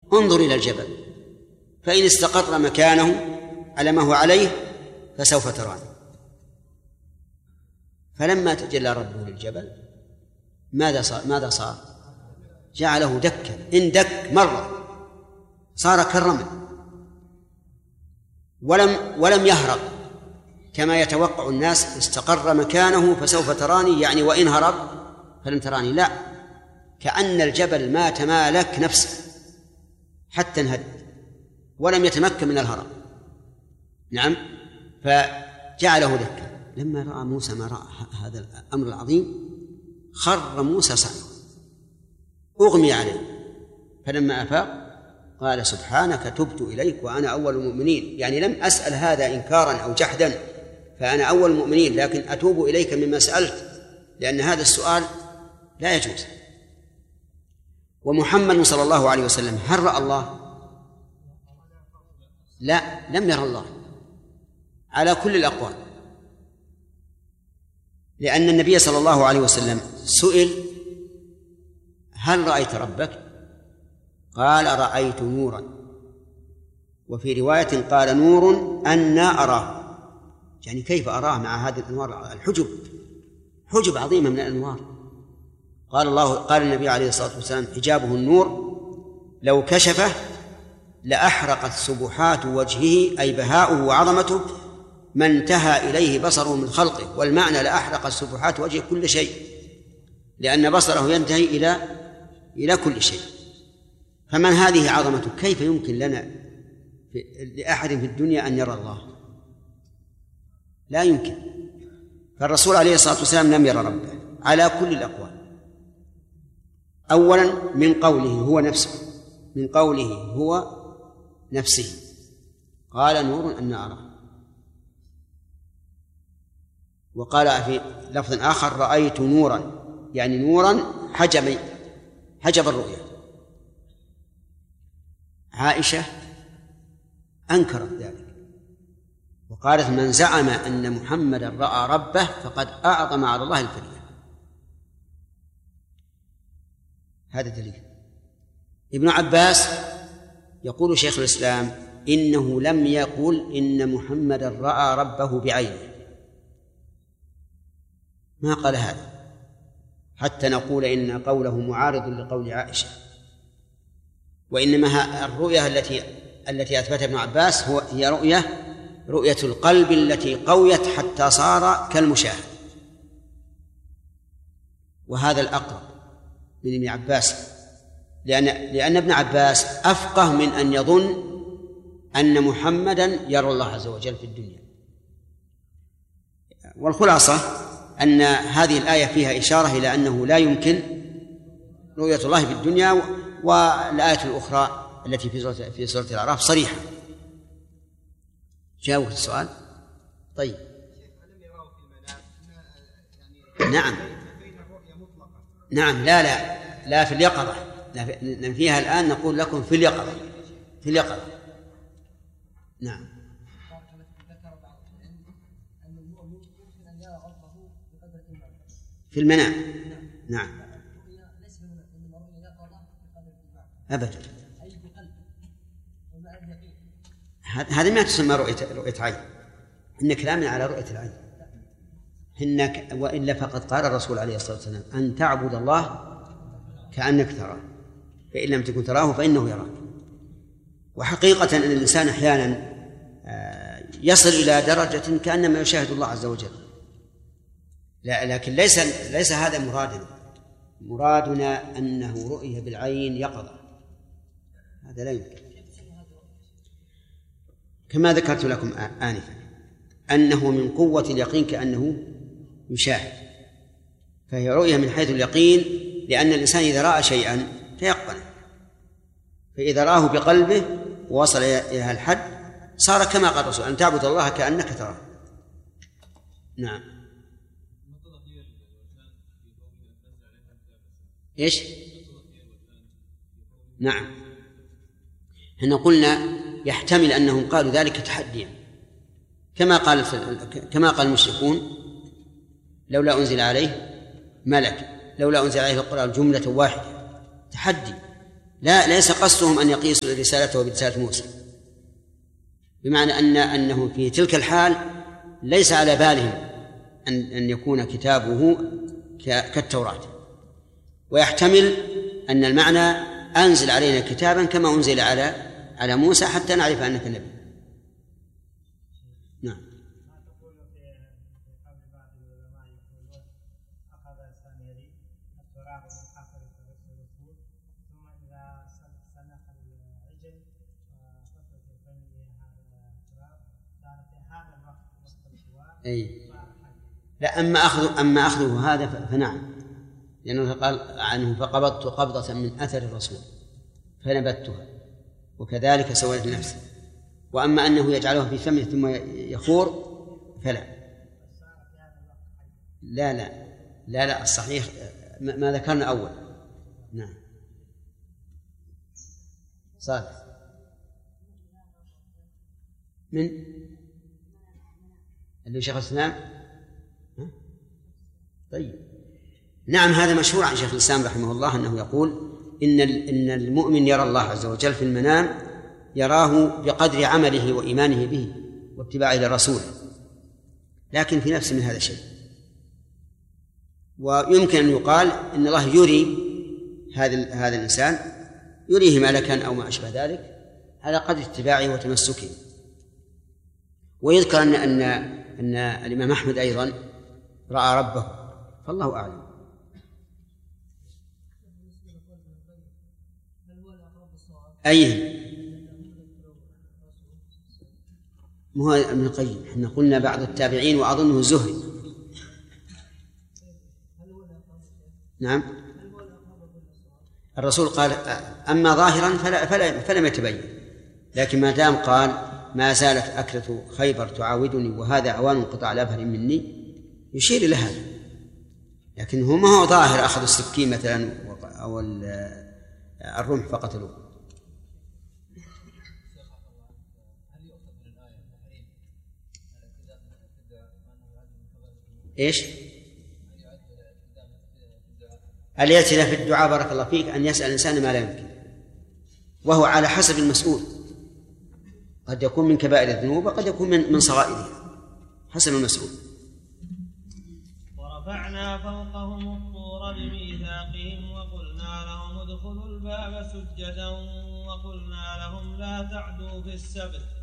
انظر إلى الجبل فإن استقر مكانه على ما هو عليه فسوف تراني. فلما تجلى ربه للجبل ماذا صار؟ جعله دكا، اندك مرة صار كالرمل ولم يهرب كما يتوقع الناس. استقر مكانه فسوف تراني، يعني وإن هرب فلن تراني. لا، كأن الجبل ما تمالك نفسه حتى انهد ولم يتمكن من الهرب. نعم، فجعله دكا. لما رأى موسى ما رأى هذا الأمر العظيم خر موسى صعقا أغمي عليه، فلما أفاق قال سبحانك تبت إليك وأنا أول المؤمنين. يعني لم أسأل هذا إنكارا أو جحدا، فأنا أول المؤمنين، لكن أتوب إليك مما سألت، لأن هذا السؤال لا يجوز. ومحمد صلى الله عليه وسلم هل رأى الله؟ لا، لم يرى الله على كل الأقوال، لأن النبي صلى الله عليه وسلم سئل هل رأيت ربك؟ قال رأيت نورا، وفي رواية قال نور أنا أراه. يعني كيف أراه مع هذه الأنوار؟ حجب عظيمة من الأنوار. قال النبي عليه الصلاة والسلام حجابه النور لو كشفه لأحرقت سبحات وجهه، أي بهاؤه وعظمته، ما انتهى إليه بصره من خلقه. والمعنى لأحرقت سبحات وجهه كل شيء، لأن بصره ينتهي إلى كل شيء. فمن هذه عظمته كيف يمكن لأحد في الدنيا أن يرى الله؟ لا يمكن. فالرسول عليه الصلاة والسلام لم يرى ربه على كل الأقوال. أولا من قوله هو نفسه قال نور أنا أراه. وقال في لفظ آخر رأيت نورا، يعني نورا حجب الرؤية. عائشة أنكرت ذلك وقالت من زعم أن محمدا رأى ربه فقد أعظم على الله الفرية. هذا دليل. ابن عباس يقول شيخ الإسلام إنه لم يقل إن محمدا رأى ربه بعينه، ما قال هذا حتى نقول إن قوله معارض لقول عائشة. وإنما الرؤية التي أثبتها ابن عباس هي رؤية القلب التي قويت حتى صار كالمشاهد، وهذا الأقرب من ابن عباس، لأن ابن عباس أفقه من أن يظن أن محمدا يرى الله عز وجل في الدنيا. والخلاصة أن هذه الآية فيها إشارة إلى أنه لا يمكن رؤية الله في الدنيا، والآية الأخرى التي في سورة الأعراف صريحة. جاوب السؤال. طيب نعم لا في اليقظة، ننفيها الآن، نقول لكم في اليقظة. نعم. في المنام. نعم. أبدا، هذه ما تسمى رؤية عين، إن كلامنا على رؤية العين. وإلا فقد قال الرسول عليه الصلاة والسلام أن تعبد الله كأنك تراه فإن لم تكن تراه فإنه يراك. وحقيقة أن الإنسان أحيانا يصل إلى درجة كأنما يشاهد الله عز وجل، لكن ليس هذا مرادنا أنه رؤية بالعين يقظة، هذا لا يمكن. كما ذكرت لكم آنفا أنه من قوة اليقين كأنه يشاهد، فهي رؤية من حيث اليقين، لأن الإنسان إذا رأى شيئا تيقنه، فإذا رآه بقلبه ووصل إلى الحد صار كما قال الرسول أن تعبد الله كأنك تراه. نعم. إيش؟ نعم، إحنا قلنا يحتمل أنهم قالوا ذلك تحديا، كما قال المشركون لولا أنزل عليه ملك، لولا أنزل عليه القرآن جملة واحدة، تحدي لا، ليس قصدهم أن يقيسوا رسالته برسالة موسى، بمعنى أنه في تلك الحال ليس على بالهم أن يكون كتابه كالتوراة، ويحتمل أن المعنى أنزل علينا كتابا كما أنزل على موسى حتى نعرف أنك نبي. نعم. أي لا، أما أخذه هذا فنعم، لأنه قال عنه فقبضت قبضة من أثر الرسول فنبتها وكذلك سويت نفسي. وأما أنه يجعله في فمه ثم يخور فلا. لا لا لا لا، الصحيح ما ذكرنا أول. نعم. صالح من اللي شيخ الإسلام. طيب نعم، هذا مشهور عن شيخ الإسلام رحمه الله أنه يقول إن المؤمن يرى الله عز وجل في المنام، يراه بقدر عمله وإيمانه به واتباعه لرسوله، لكن في نفس من هذا الشيء. ويمكن أن يقال إن الله يري هذا الإنسان، يريه ملكا أو ما أشبه ذلك على قدر اتباعه وتمسكه. ويذكر أن الإمام أحمد أيضا رأى ربه، فالله أعلم. أيه مو ابن القيم، احنا قلنا بعض التابعين وأظنه الزهري. نعم، الرسول قال أما ظاهرا فلم يتبين، لكن ما دام قال ما زالت أكلة خيبر تعاودني وهذا أوان انقطاع الأبهر مني، يشير إلى هذا. لكن هو ما هو ظاهر أخذ السكين مثلا أو الرمح فقتلوه. إيش؟ الاعتداء في الدعاء بارك الله فيك أن يسأل الإنسان ما لا يمكن، وهو على حسب المسؤول، قد يكون من كبائر الذنوب وقد يكون من صغائرها، حسب المسؤول. ورفعنا فوقهم الطور بميثاقهم وقلنا لهم ادخلوا الباب سجدا وقلنا لهم لا تعدوا في السبت